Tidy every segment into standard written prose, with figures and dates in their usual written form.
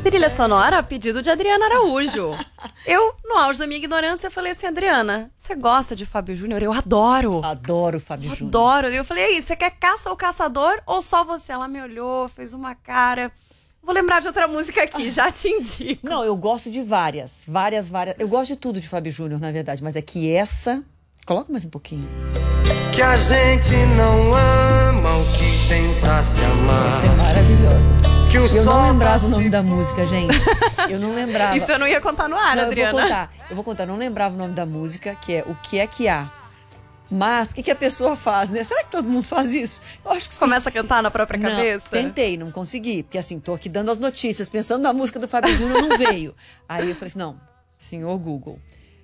Trilha sonora a pedido de Adriana Araújo. Eu, no auge da minha ignorância, falei assim: Adriana, você gosta de Fábio Júnior? Eu adoro. Adoro o Fábio Júnior. Adoro. Eu falei: aí, você quer caça ou caçador ou só você? Ela me olhou, fez uma cara. Vou lembrar de outra música aqui, já te indico. Não, eu gosto de várias. Eu gosto de tudo de Fábio Júnior, na verdade, mas é que essa... Coloca mais um pouquinho. Que a gente não ama o que tem pra se amar. Essa é maravilhosa. Que o Eu sol não lembrava o nome se- da música, gente. Eu não lembrava. Isso eu não ia contar no ar, Não, Adriana. Eu vou contar. Não lembrava o nome da música, que é O Que É Que Há. Mas, o que a pessoa faz, né? Será que todo mundo faz isso? Eu acho que sim. Começa a cantar na própria Não, cabeça? tentei, não consegui. Porque assim, tô aqui dando as notícias, pensando na música do Fábio Júnior, não veio. Aí eu falei assim, não, senhor Google.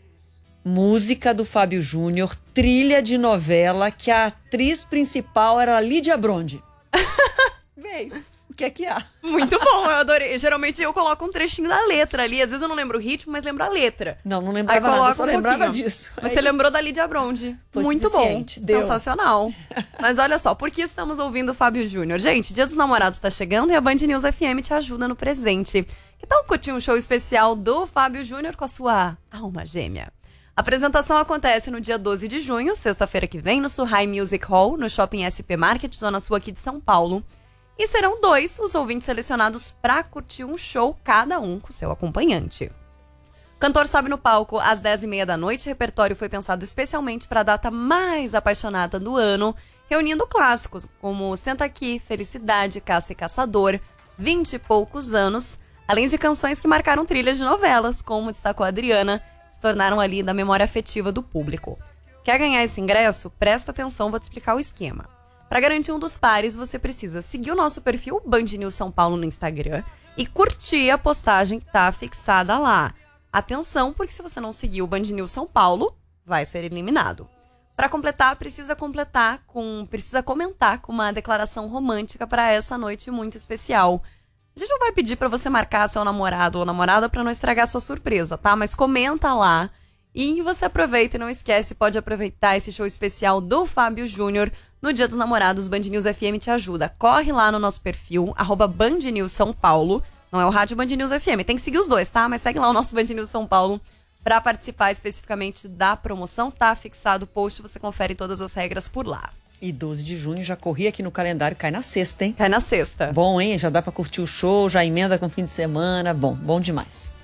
Música do Fábio Júnior, trilha de novela, que a atriz principal era a Lídia Bronde. Veio. O que é que há? Muito bom, eu adorei. Geralmente eu coloco um trechinho da letra ali. Às vezes eu não lembro o ritmo, mas lembro a letra. Não Aí lembrava nada, eu coloca só um lembrava pouquinho. disso. Mas Aí- você lembrou da Lídia Bronde. Foi Muito bom. suficiente, deu. Sensacional. Mas olha só, por que estamos ouvindo o Fábio Júnior? Gente, Dia dos Namorados tá chegando e a Band News FM te ajuda no presente. Que tal curtir um show especial do Fábio Júnior com a sua alma gêmea? A apresentação acontece no dia 12 de junho, sexta-feira que vem, no Surrai Music Hall, no Shopping SP Market, Zona Sul aqui de São Paulo. E serão 2 os ouvintes selecionados para curtir um show, cada um com seu acompanhante. O cantor sobe no palco às 10h30 da noite. O repertório foi pensado especialmente para a data mais apaixonada do ano, reunindo clássicos como Senta Aqui, Felicidade, Caça e Caçador, 20 e poucos anos, além de canções que marcaram trilhas de novelas, como destacou a Adriana, se tornaram ali da memória afetiva do público. Quer ganhar esse ingresso? Presta atenção, vou te explicar o esquema. Para garantir um dos pares, você precisa seguir o nosso perfil Band News São Paulo no Instagram e curtir a postagem que está fixada lá. Atenção, porque se você não seguir o Band News São Paulo, vai ser eliminado. Para completar, precisa comentar com uma declaração romântica para essa noite muito especial. A gente não vai pedir para você marcar seu namorado ou namorada para não estragar sua surpresa, tá? Mas comenta lá e você aproveita e não esquece, pode aproveitar esse show especial do Fábio Júnior no Dia dos Namorados. Band News FM te ajuda. Corre lá no nosso perfil, @Band News São Paulo. Não é o rádio Band News FM, tem que seguir os dois, tá? Mas segue lá o nosso Band News São Paulo para participar especificamente da promoção. Tá fixado o post, você confere todas as regras por lá. E 12 de junho, já corri aqui no calendário, cai na sexta, hein? Cai na sexta. Bom, hein? Já dá pra curtir o show, já emenda com o fim de semana. Bom demais.